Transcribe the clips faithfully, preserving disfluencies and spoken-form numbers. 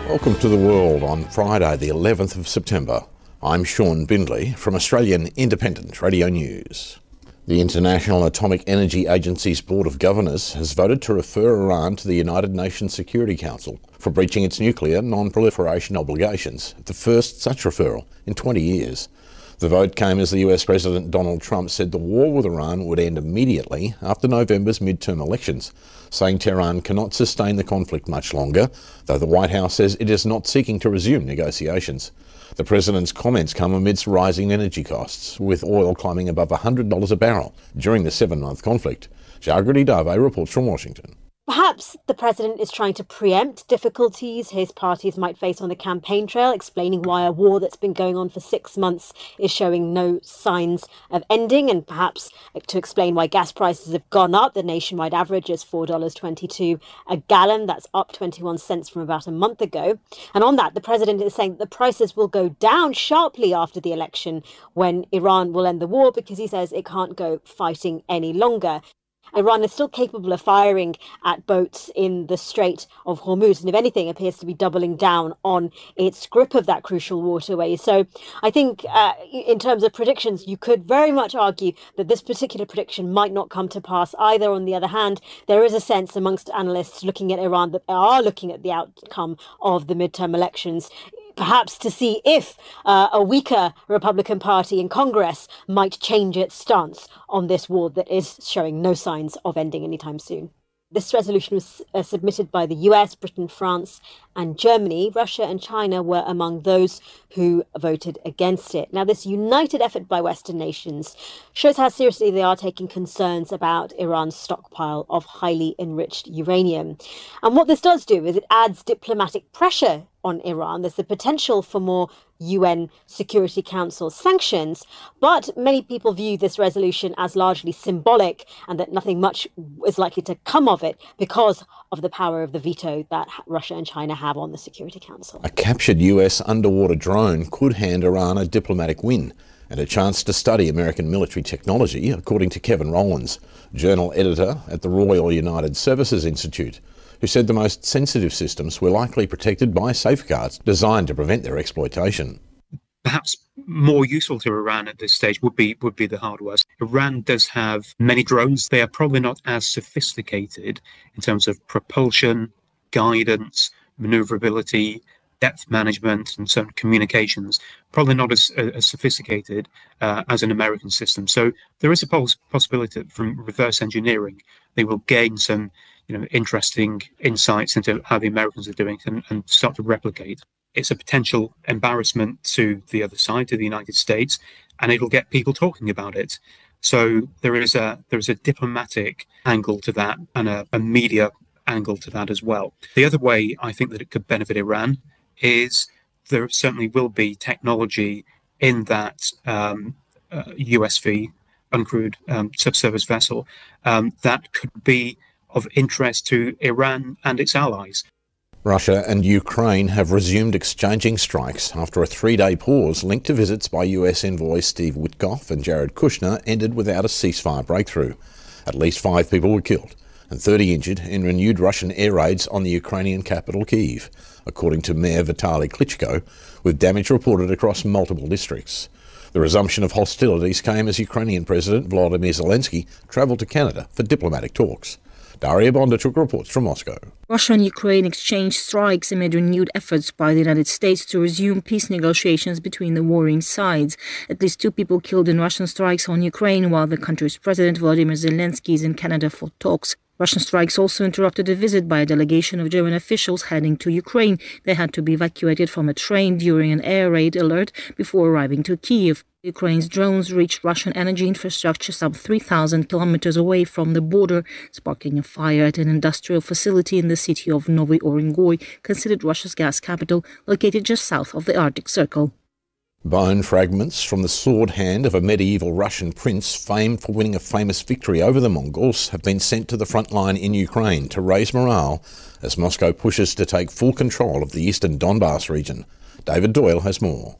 Welcome to The World on Friday the eleventh of September. I'm Sean Bindley from Australian Independent Radio News. The International Atomic Energy Agency's Board of Governors has voted to refer Iran to the United Nations Security Council for breaching its nuclear non-proliferation obligations, the first such referral in twenty years. The vote came as the U S President Donald Trump said the war with Iran would end immediately after November's midterm elections, saying Tehran cannot sustain the conflict much longer, though the White House says it is not seeking to resume negotiations. The President's comments come amidst rising energy costs, with oil climbing above one hundred dollars a barrel during the seven-month conflict. Jagriti Dave reports from Washington. Perhaps the president is trying to preempt difficulties his parties might face on the campaign trail, explaining why a war that's been going on for six months is showing no signs of ending, and perhaps to explain why gas prices have gone up. The nationwide average is four dollars twenty-two a gallon. That's up twenty-one cents from about a month ago. And on that, the president is saying that the prices will go down sharply after the election when Iran will end the war, because he says it can't go fighting any longer. Iran is still capable of firing at boats in the Strait of Hormuz, and if anything, appears to be doubling down on its grip of that crucial waterway. So I think uh, in terms of predictions, you could very much argue that this particular prediction might not come to pass either. On the other hand, there is a sense amongst analysts looking at Iran that they are looking at the outcome of the midterm elections, perhaps to see if uh, a weaker Republican Party in Congress might change its stance on this war that is showing no signs of ending anytime soon. This resolution was uh, submitted by the U S, Britain, France and Germany. Russia and China were among those who voted against it. Now, this united effort by Western nations shows how seriously they are taking concerns about Iran's stockpile of highly enriched uranium. And what this does do is it adds diplomatic pressure on Iran. There's the potential for more U N Security Council sanctions, but many people view this resolution as largely symbolic and that nothing much is likely to come of it because of the power of the veto that Russia and China have on the Security Council. A captured U S underwater drone could hand Iran a diplomatic win and a chance to study American military technology, according to Kevin Rowlands, journal editor at the Royal United Services Institute, who said the most sensitive systems were likely protected by safeguards designed to prevent their exploitation. Perhaps more useful to Iran at this stage would be would be the hardware. Iran does have many drones. They are probably not as sophisticated in terms of propulsion, guidance, maneuverability, depth management, and certain communications. Probably not as, as sophisticated uh, as an American system. So there is a pos- possibility that from reverse engineering, they will gain some you know, interesting insights into how the Americans are doing and, and start to replicate. It's a potential embarrassment to the other side, to the United States, and it'll get people talking about it. So there is a there is a diplomatic angle to that and a, a media angle to that as well. The other way I think that it could benefit Iran is there certainly will be technology in that um, uh, U S V, uncrewed um, subsurface vessel, um, that could be of interest to Iran and its allies. Russia and Ukraine have resumed exchanging strikes after a three-day pause linked to visits by U S envoys Steve Witkoff and Jared Kushner ended without a ceasefire breakthrough. At least five people were killed and thirty injured in renewed Russian air raids on the Ukrainian capital Kyiv, according to Mayor Vitaly Klitschko, with damage reported across multiple districts. The resumption of hostilities came as Ukrainian President Volodymyr Zelensky travelled to Canada for diplomatic talks. Daria Bondarchuk reports from Moscow. Russia and Ukraine exchanged strikes amid renewed efforts by the United States to resume peace negotiations between the warring sides. At least two people killed in Russian strikes on Ukraine, while the country's President Volodymyr Zelensky is in Canada for talks. Russian strikes also interrupted a visit by a delegation of German officials heading to Ukraine. They had to be evacuated from a train during an air raid alert before arriving to Kyiv. Ukraine's drones reached Russian energy infrastructure some three thousand kilometers away from the border, sparking a fire at an industrial facility in the city of Novy Orengoy, considered Russia's gas capital, located just south of the Arctic Circle. Bone fragments from the sword hand of a medieval Russian prince famed for winning a famous victory over the Mongols have been sent to the front line in Ukraine to raise morale as Moscow pushes to take full control of the eastern Donbass region. David Doyle has more.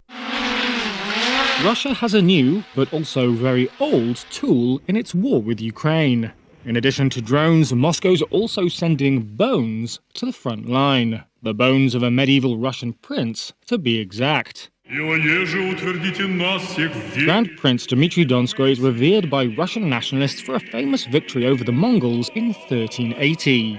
Russia has a new, but also very old, tool in its war with Ukraine. In addition to drones, Moscow's also sending bones to the front line. the bones of a medieval Russian prince, to be exact. Grand Prince Dmitry Donskoy is revered by Russian nationalists for a famous victory over the Mongols in thirteen eighty.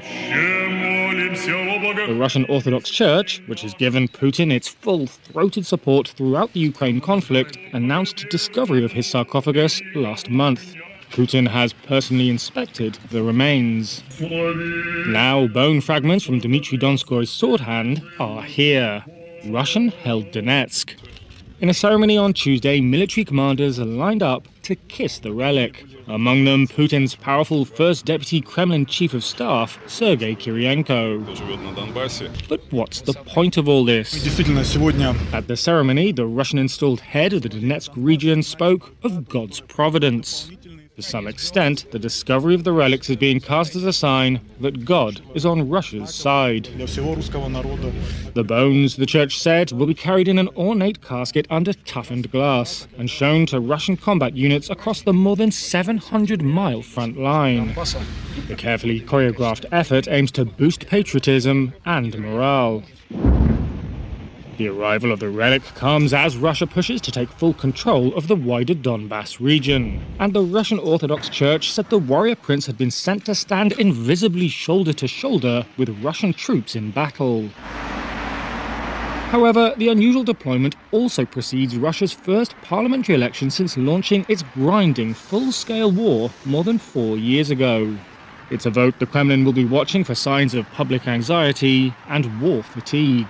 The Russian Orthodox Church, which has given Putin its full-throated support throughout the Ukraine conflict, announced discovery of his sarcophagus last month. Putin has personally inspected the remains. Now, bone fragments from Dmitry Donskoy's sword hand are here. Russian-held Donetsk. In a ceremony on Tuesday, military commanders lined up to kiss the relic. Among them, Putin's powerful First Deputy Kremlin Chief of Staff, Sergei Kirienko. But what's the point of all this? At the ceremony, the Russian-installed head of the Donetsk region spoke of God's providence. To some extent, the discovery of the relics is being cast as a sign that God is on Russia's side. The bones, the church said, will be carried in an ornate casket under toughened glass and shown to Russian combat units across the more than seven hundred mile front line. The carefully choreographed effort aims to boost patriotism and morale. The arrival of the relic comes as Russia pushes to take full control of the wider Donbass region. And the Russian Orthodox Church said the warrior prince had been sent to stand invisibly shoulder to shoulder with Russian troops in battle. However, the unusual deployment also precedes Russia's first parliamentary election since launching its grinding full-scale war more than four years ago. It's a vote the Kremlin will be watching for signs of public anxiety and war fatigue.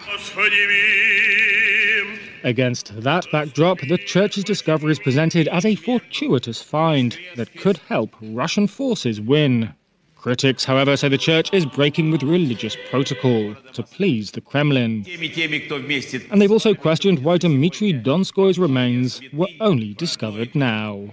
Against that backdrop, the church's discovery is presented as a fortuitous find that could help Russian forces win. Critics, however, say the church is breaking with religious protocol to please the Kremlin. And they've also questioned why Dmitry Donskoy's remains were only discovered now.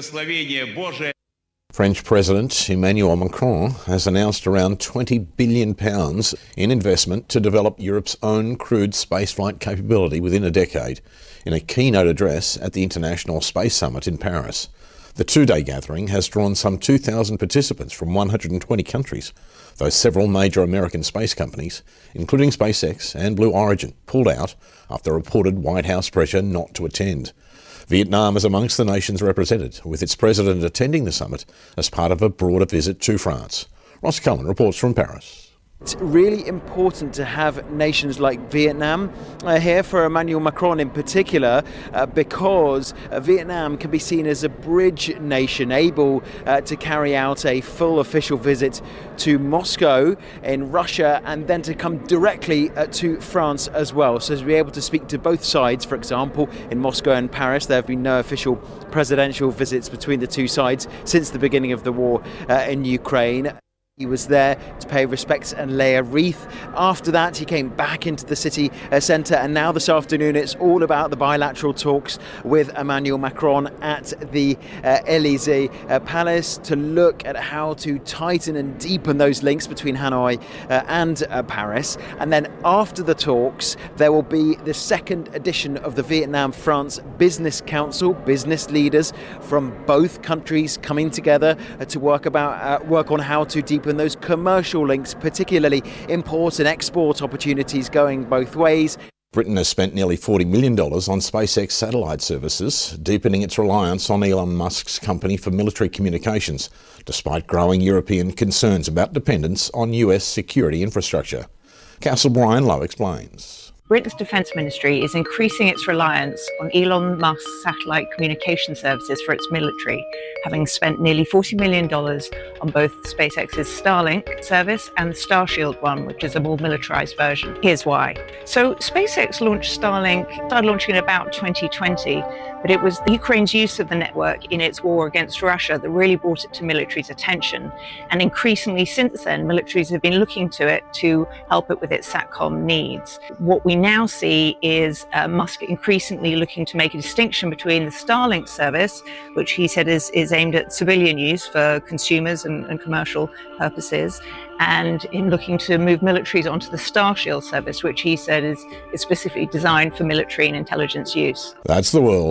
French President Emmanuel Macron has announced around twenty billion pounds in investment to develop Europe's own crewed spaceflight capability within a decade in a keynote address at the International Space Summit in Paris. The two-day gathering has drawn some two thousand participants from one hundred twenty countries, though several major American space companies, including SpaceX and Blue Origin, pulled out after reported White House pressure not to attend. Vietnam is amongst the nations represented, with its president attending the summit as part of a broader visit to France. Ross Cullen reports from Paris. It's really important to have nations like Vietnam uh, here for Emmanuel Macron in particular, uh, because uh, Vietnam can be seen as a bridge nation able uh, to carry out a full official visit to Moscow in Russia and then to come directly uh, to France as well. So to be able to speak to both sides, for example, in Moscow and Paris, there have been no official presidential visits between the two sides since the beginning of the war uh, in Ukraine. He was there to pay respects and lay a wreath. After that, he came back into the city uh, centre, and now this afternoon it's all about the bilateral talks with Emmanuel Macron at the uh, Élysée uh, Palace to look at how to tighten and deepen those links between Hanoi uh, and uh, Paris. And then after the talks, there will be the second edition of the Vietnam-France Business Council, business leaders from both countries coming together uh, to work about uh, work on how to deepen and those commercial links, particularly import and export opportunities going both ways. Britain has spent nearly forty million dollars on SpaceX satellite services, deepening its reliance on Elon Musk's company for military communications, despite growing European concerns about dependence on U S security infrastructure. Councillor Brian Lowe explains. Britain's Defence Ministry is increasing its reliance on Elon Musk's satellite communication services for its military, having spent nearly forty million dollars on both SpaceX's Starlink service and the Starshield one, which is a more militarised version. Here's why. So SpaceX launched Starlink, started launching in about twenty twenty, but it was Ukraine's use of the network in its war against Russia that really brought it to military's attention. And increasingly since then, militaries have been looking to it to help it with its SATCOM needs. What we now see is uh, Musk increasingly looking to make a distinction between the Starlink service, which he said is, is aimed at civilian use for consumers and, and commercial purposes, and in looking to move militaries onto the Starshield service, which he said is, is specifically designed for military and intelligence use. That's the world.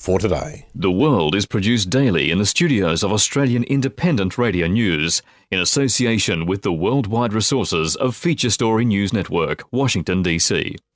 for today. The World is produced daily in the studios of Australian Independent Radio News in association with the worldwide resources of Feature Story News Network, Washington, D C.